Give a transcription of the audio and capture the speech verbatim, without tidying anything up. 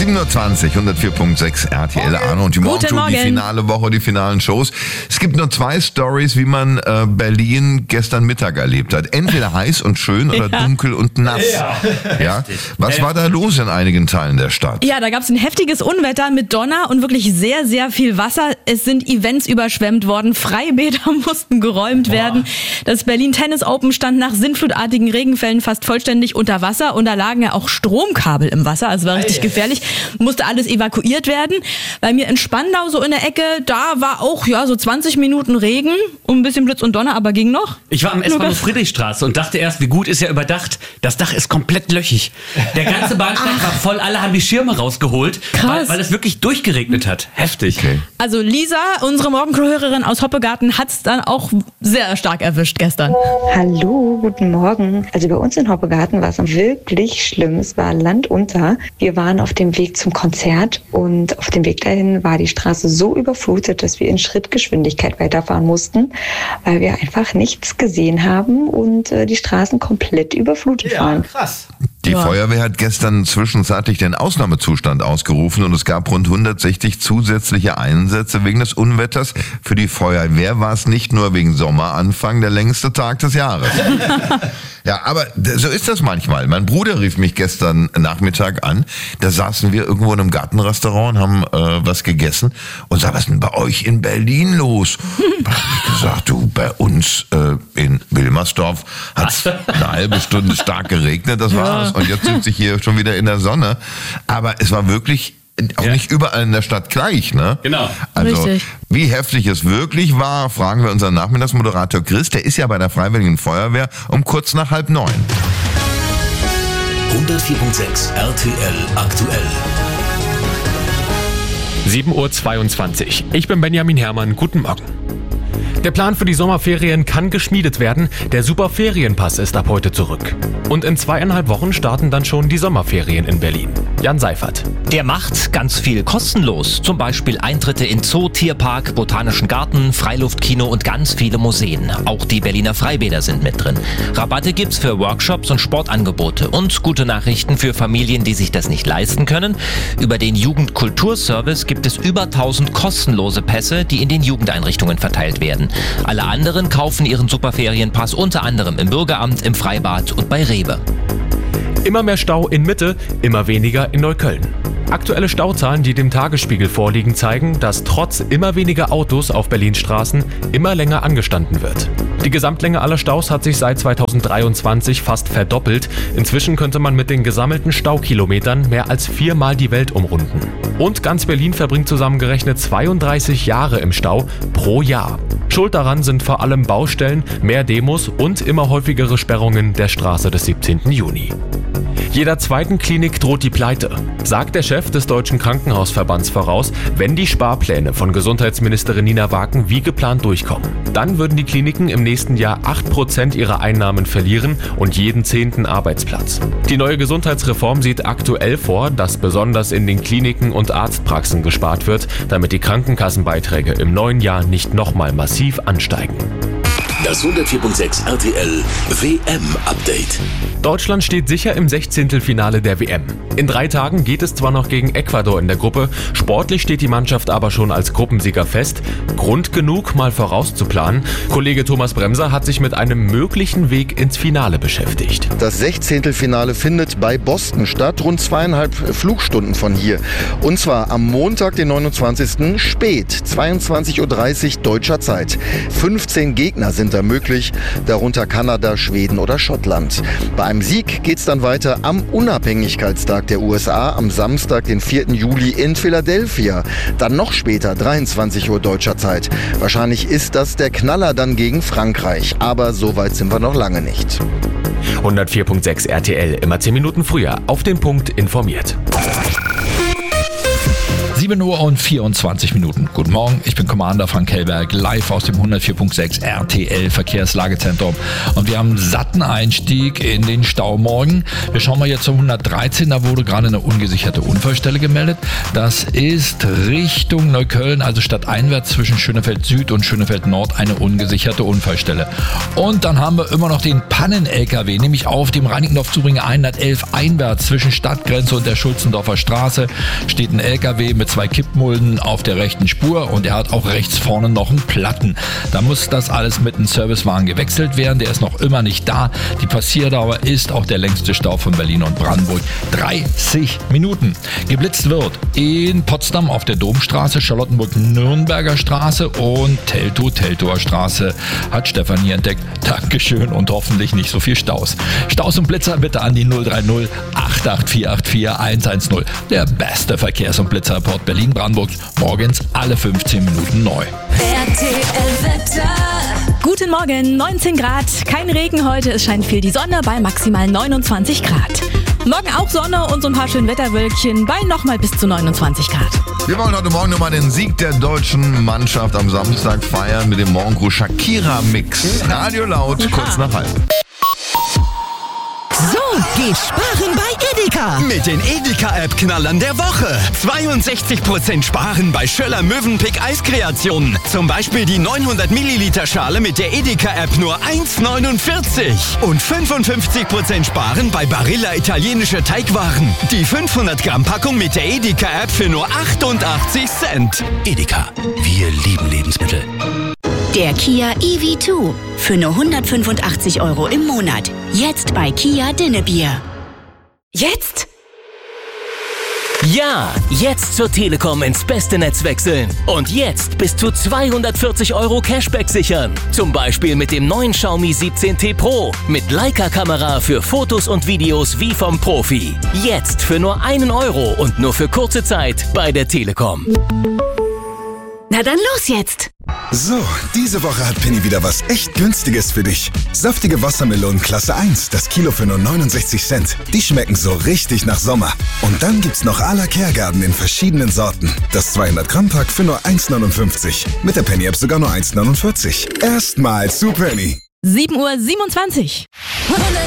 sieben Uhr zwanzig, hundertvier Komma sechs R T L, Arno und die Morgenshow, die finale Woche, die finalen Shows. Es gibt nur zwei Stories, wie man äh, Berlin gestern Mittag erlebt hat. Entweder heiß und schön oder ja. dunkel und nass. Ja. Ja? Was war da los in einigen Teilen der Stadt? Ja, da gab es ein heftiges Unwetter mit Donner und wirklich sehr, sehr viel Wasser. Es sind Events überschwemmt worden, Freibäder mussten geräumt Boah. werden. Das Berlin Tennis Open stand nach sinnflutartigen Regenfällen fast vollständig unter Wasser und da lagen ja auch Stromkabel im Wasser, also war richtig gefährlich. Musste alles evakuiert werden. Bei mir in Spandau, so in der Ecke, da war auch ja so zwanzig Minuten Regen und ein bisschen Blitz und Donner, aber ging noch. Ich war am S-Bahnhof Friedrichstraße und dachte erst, wie gut ist ja überdacht. Das Dach ist komplett löchig. Der ganze Bahnsteig war voll, alle haben die Schirme rausgeholt, weil, weil es wirklich durchgeregnet hat. Heftig. Okay. Also Lisa, unsere Morgencrew-Hörerin aus Hoppegarten, hat es dann auch sehr stark erwischt gestern. Hallo, guten Morgen. Also bei uns in Hoppegarten war es wirklich schlimm. Es war Land unter. Wir waren auf dem Weg zum Konzert und auf dem Weg dahin war die Straße so überflutet, dass wir in Schrittgeschwindigkeit weiterfahren mussten, weil wir einfach nichts gesehen haben und äh, die Straßen komplett überflutet ja, waren. Krass. Die ja. Feuerwehr hat gestern zwischenzeitlich den Ausnahmezustand ausgerufen und es gab rund hundertsechzig zusätzliche Einsätze wegen des Unwetters. Für die Feuerwehr war es nicht nur wegen Sommeranfang der längste Tag des Jahres. Ja, aber so ist das manchmal. Mein Bruder rief mich gestern Nachmittag an. Da saßen wir irgendwo in einem Gartenrestaurant und haben äh, was gegessen und sagte, was ist denn bei euch in Berlin los? Da habe ich gesagt, du, bei uns äh, in Wilmersdorf hat es eine halbe Stunde stark geregnet, das war's. Ja. Und jetzt sitze ich hier schon wieder in der Sonne. Aber es war wirklich auch ja. nicht überall in der Stadt gleich, ne? Genau. Also, Richtig. Wie heftig es wirklich war, fragen wir unseren Nachmittagsmoderator Chris. Der ist ja bei der Freiwilligen Feuerwehr um kurz nach halb neun. hundertvier Komma sechs R T L aktuell. sieben Uhr zweiundzwanzig. Ich bin Benjamin Herrmann. Guten Morgen. Der Plan für die Sommerferien kann geschmiedet werden. Der Superferienpass ist ab heute zurück. Und in zweieinhalb Wochen starten dann schon die Sommerferien in Berlin. Jan Seifert. Der macht ganz viel kostenlos. Zum Beispiel Eintritte in Zoo, Tierpark, Botanischen Garten, Freiluftkino und ganz viele Museen. Auch die Berliner Freibäder sind mit drin. Rabatte gibt's für Workshops und Sportangebote. Und gute Nachrichten für Familien, die sich das nicht leisten können. Über den Jugendkulturservice gibt es über tausend kostenlose Pässe, die in den Jugendeinrichtungen verteilt werden. Alle anderen kaufen ihren Superferienpass unter anderem im Bürgeramt, im Freibad und bei Rewe. Immer mehr Stau in Mitte, immer weniger in Neukölln. Aktuelle Stauzahlen, die dem Tagesspiegel vorliegen, zeigen, dass trotz immer weniger Autos auf Berlins Straßen immer länger angestanden wird. Die Gesamtlänge aller Staus hat sich seit zweitausenddreiundzwanzig fast verdoppelt. Inzwischen könnte man mit den gesammelten Staukilometern mehr als viermal die Welt umrunden. Und ganz Berlin verbringt zusammengerechnet zweiunddreißig Jahre im Stau pro Jahr. Schuld daran sind vor allem Baustellen, mehr Demos und immer häufigere Sperrungen der Straße des siebzehnten Juni. Jeder zweiten Klinik droht die Pleite, sagt der Chef des Deutschen Krankenhausverbands voraus, wenn die Sparpläne von Gesundheitsministerin Nina Waken wie geplant durchkommen. Dann würden die Kliniken im nächsten Jahr acht Prozent ihrer Einnahmen verlieren und jeden zehnten Arbeitsplatz. Die neue Gesundheitsreform sieht aktuell vor, dass besonders in den Kliniken und Arztpraxen gespart wird, damit die Krankenkassenbeiträge im neuen Jahr nicht nochmal massiv ansteigen. Das hundertvier Komma sechs R T L W M-Update. Deutschland steht sicher im Sechzehntelfinale der W M. In drei Tagen geht es zwar noch gegen Ecuador in der Gruppe, sportlich steht die Mannschaft aber schon als Gruppensieger fest. Grund genug, mal vorauszuplanen. Kollege Thomas Bremser hat sich mit einem möglichen Weg ins Finale beschäftigt. Das Sechzehntelfinale findet bei Boston statt, rund zweieinhalb Flugstunden von hier. Und zwar am Montag, den neunundzwanzigsten spät, zweiundzwanzig Uhr dreißig deutscher Zeit. fünfzehn Gegner sind da möglich, darunter Kanada, Schweden oder Schottland. Bei einem Sieg geht's dann weiter am Unabhängigkeitstag der U S A am Samstag, den vierten Juli in Philadelphia. Dann noch später, dreiundzwanzig Uhr deutscher Zeit. Wahrscheinlich ist das der Knaller dann gegen Frankreich, aber so weit sind wir noch lange nicht. hundertvier Komma sechs R T L, immer zehn Minuten früher, auf den Punkt informiert. sieben Uhr und vierundzwanzig Minuten. Guten Morgen, ich bin Commander Frank Kellberg, live aus dem hundertvier Punkt sechs R T L Verkehrslagezentrum. Und wir haben einen satten Einstieg in den Stau morgen. Wir schauen mal jetzt zum hundertdreizehn, da wurde gerade eine ungesicherte Unfallstelle gemeldet. Das ist Richtung Neukölln, also stadteinwärts zwischen Schönefeld Süd und Schönefeld Nord eine ungesicherte Unfallstelle. Und dann haben wir immer noch den Pannen-L K W, nämlich auf dem Reinickendorf-Zubringen hundertelf einwärts zwischen Stadtgrenze und der Schulzendorfer Straße steht ein L K W mit zwei Kippmulden auf der rechten Spur und er hat auch rechts vorne noch einen Platten. Da muss das alles mit einem Servicewagen gewechselt werden, der ist noch immer nicht da. Die Passierdauer ist auch der längste Stau von Berlin und Brandenburg. dreißig Minuten. Geblitzt wird in Potsdam auf der Domstraße, Charlottenburg-Nürnberger Straße und Teltow-Teltower Straße hat Stefanie entdeckt. Dankeschön und hoffentlich nicht so viel Staus. Staus und Blitzer bitte an die null drei null acht acht vier acht vier eins eins null. Der beste Verkehrs- und Blitzerreport Berlin-Brandenburg. Morgens alle fünfzehn Minuten neu. R T L-Wetter. Guten Morgen, neunzehn Grad. Kein Regen heute, es scheint viel die Sonne bei maximal neunundzwanzig Grad. Morgen auch Sonne und so ein paar schöne Wetterwölkchen bei nochmal bis zu neunundzwanzig Grad. Wir wollen heute Morgen nochmal den Sieg der deutschen Mannschaft am Samstag feiern mit dem Morgengruß Shakira-Mix. Radio laut, ja. Kurz nach halb. So geht sparen bei Edeka. Mit den Edeka-App-Knallern der Woche. zweiundsechzig Prozent sparen bei Schöller Mövenpick Eiskreationen. Zum Beispiel die neunhundert Milliliter Schale mit der Edeka-App nur eins neunundvierzig. Und fünfundfünfzig Prozent sparen bei Barilla italienische Teigwaren. Die fünfhundert Gramm Packung mit der Edeka-App für nur achtundachtzig Cent. Edeka, wir lieben Lebensmittel. Der Kia E V zwei für nur hundertfünfundachtzig Euro im Monat. Jetzt bei Kia Dinnebier. Jetzt? Ja, jetzt zur Telekom ins beste Netz wechseln. Und jetzt bis zu zweihundertvierzig Euro Cashback sichern. Zum Beispiel mit dem neuen Xiaomi siebzehn T Pro. Mit Leica-Kamera für Fotos und Videos wie vom Profi. Jetzt für nur einen Euro und nur für kurze Zeit bei der Telekom. Na dann los jetzt! So, diese Woche hat Penny wieder was echt Günstiges für dich. Saftige Wassermelonen Klasse eins, das Kilo für nur neunundsechzig Cent. Die schmecken so richtig nach Sommer. Und dann gibt's noch à la Kehrgarten in verschiedenen Sorten. Das zweihundert Gramm Pack für nur eins neunundfünfzig. Mit der Penny App sogar nur eins neunundvierzig. Erstmal zu Penny. sieben Uhr siebenundzwanzig.